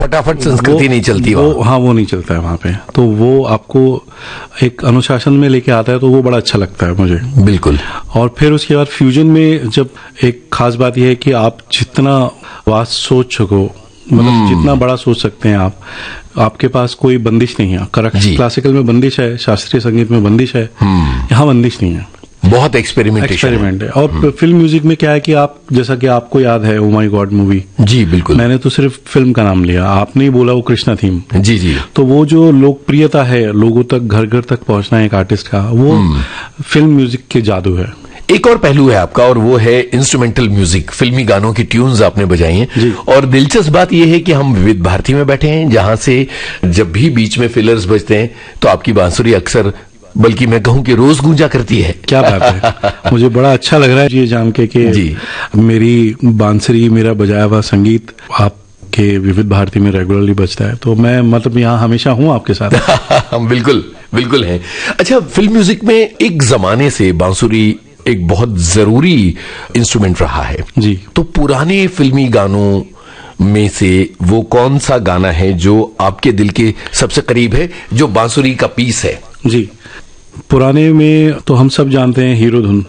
फटाफट संस्कृति नहीं चलती वो, हाँ वो नहीं चलता है वहाँ पे। तो वो आपको एक अनुशासन में लेके आता है, तो वो बड़ा अच्छा लगता है मुझे। बिल्कुल। और फिर उसके बाद फ्यूजन में जब एक खास बात यह है कि आप जितना वास्ट सोच सको, मतलब जितना बड़ा सोच सकते हैं आप, आपके पास कोई बंदिश नहीं है। क्लासिकल में बंदिश है, शास्त्रीय संगीत में बंदिश है, यहाँ बंदिश नहीं है। बहुत एक्सपेरिमेंट है। और फिल्म म्यूजिक में क्या है कि आप, जैसा कि आपको याद है ओ माय गॉड मूवी, जी बिल्कुल, मैंने तो सिर्फ फिल्म का नाम लिया, आपने ही बोला वो कृष्णा थीम। जी जी। तो वो जो लोकप्रियता है, लोगों तक घर घर तक पहुंचना है एक आर्टिस्ट का, वो फिल्म म्यूजिक के जादू है। एक और पहलू है आपका, और वो है इंस्ट्रूमेंटल म्यूजिक, फिल्मी गानों की ट्यून्स आपने बजाई हैं। और दिलचस्प बात यह है कि हम विविध भारती में बैठे हैं, जहां से जब भी बीच में फिलर्स बजते हैं तो आपकी बांसुरी अक्सर, बल्कि मैं कहूं कि रोज गूंजा करती है। क्या बात है, मुझे बड़ा अच्छा लग रहा है ये जान के कि मेरी बांसुरी, मेरा बजाया हुआ संगीत आपके विविध भारती में रेगुलरली बजता है। तो मैं मतलब यहाँ हमेशा हूँ आपके साथ। हम बिल्कुल बिल्कुल हैं। अच्छा, फिल्म म्यूजिक में एक जमाने से बांसुरी एक बहुत जरूरी इंस्ट्रूमेंट रहा है जी। तो पुराने फिल्मी गानों में से वो कौन सा गाना है जो आपके दिल के सबसे करीब है, जो बांसुरी का पीस है? जी, पुराने में तो हम सब जानते हैं हीरो धुन।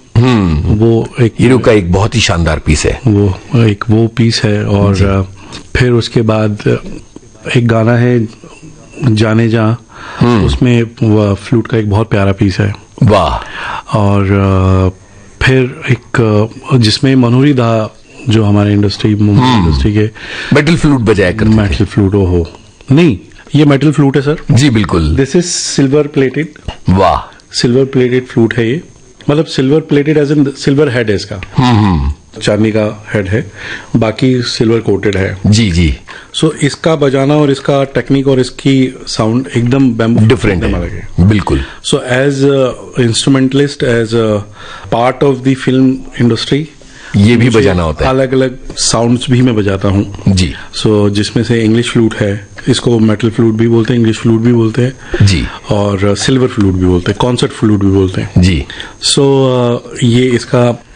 वो एक हीरो का एक बहुत ही शानदार पीस है, वो पीस है। और फिर उसके बाद एक गाना है जाने जा, उसमें वो फ्लूट का एक बहुत प्यारा पीस है। वाह। और फिर एक जिसमें मनोहरी दा, जो हमारे मुंबई इंडस्ट्री के मेटल फ्लूट बजाया करते थे। मेटल फ्लूट, ओहो नहीं, ये मेटल फ्लूट है सर। जी बिल्कुल। This is silver plated. वाह। सिल्वर प्लेटेड फ्लूट है ये, मतलब silver plated as in silver head है इसका। चांदी का हेड है, बाकी सिल्वर कोटेड है। जी जी। सो इसका बजाना और इसका टेक्निक और इसकी साउंड एकदम बैम्बू डिफरेंट है। बिल्कुल। So as instrumentalist, as part of the film industry, ये भी बजाना होता है। अलग अलग साउंड्स भी मैं बजाता हूँ जी। सो जिसमें से इंग्लिश फ्लूट है, इसको मेटल फ्लूट भी बोलते हैं, इंग्लिश फ्लूट भी बोलते हैं जी, और सिल्वर फ्लूट भी बोलते हैं, कॉन्सर्ट फ्लूट भी बोलते हैं जी। सो ये इसका